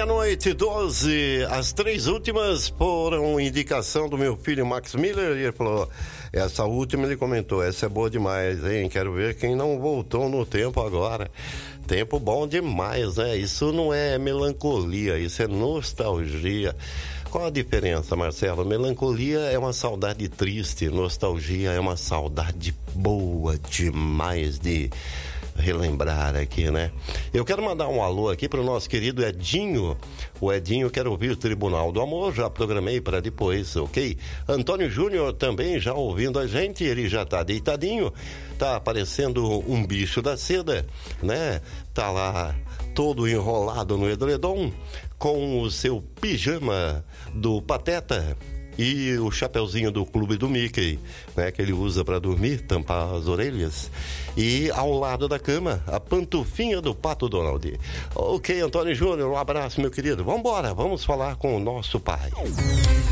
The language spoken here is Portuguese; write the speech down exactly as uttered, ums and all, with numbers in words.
noite, doze. As três últimas foram indicação do meu filho Max Miller e ele falou, essa última ele comentou, essa é boa demais, hein? Quero ver quem não voltou no tempo agora. Tempo bom demais, né? Isso não é melancolia, isso é nostalgia. Qual a diferença, Marcelo? Melancolia é uma saudade triste, nostalgia é uma saudade boa demais de relembrar aqui, né? Eu quero mandar um alô aqui para o nosso querido Edinho. O Edinho quer ouvir o Tribunal do Amor, já programei para depois, ok? Antônio Júnior também já ouvindo a gente, ele já tá deitadinho, tá aparecendo um bicho da seda, né? Tá lá todo enrolado no edredom, com o seu pijama do Pateta e o chapeuzinho do Clube do Mickey, né, que ele usa para dormir, tampar as orelhas. E ao lado da cama, a pantufinha do Pato Donald. Ok, Antônio Júnior, um abraço, meu querido. Vamos embora, vamos falar com o nosso pai.